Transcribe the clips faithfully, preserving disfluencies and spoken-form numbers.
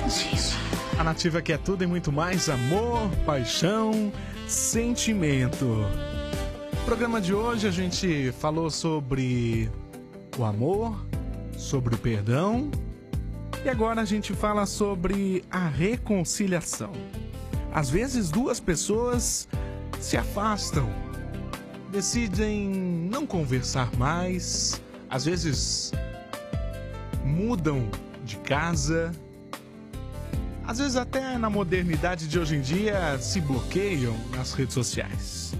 A Nativa que é tudo e muito mais: amor, paixão, sentimento. No programa de hoje a gente falou sobre o amor, sobre o perdão, e agora a gente fala sobre a reconciliação. Às vezes duas pessoas se afastam, decidem não conversar mais, às vezes mudam de casa, às vezes até na modernidade de hoje em dia se bloqueiam nas redes sociais.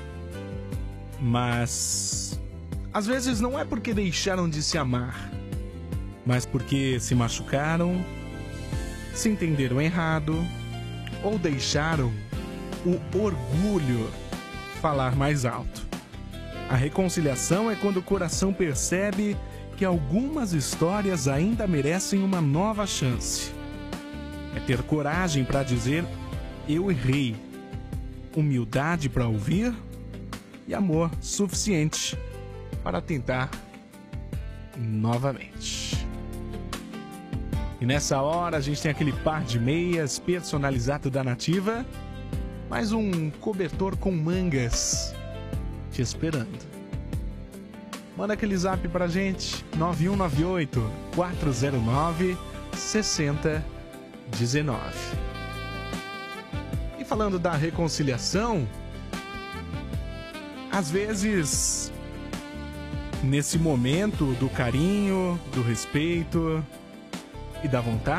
Mas às vezes não é porque deixaram de se amar, mas porque se machucaram, se entenderam errado ou deixaram o orgulho falar mais alto. A reconciliação é quando o coração percebe que algumas histórias ainda merecem uma nova chance. É ter coragem para dizer: eu errei, humildade para ouvir e amor suficiente para tentar novamente. E nessa hora a gente tem aquele par de meias personalizado da Nativa, mais um cobertor com mangas te esperando. Manda aquele zap pra gente, nove um nove oito, quatro zero nove, seis zero um nove. E falando da reconciliação, às vezes, nesse momento do carinho, do respeito e da vontade,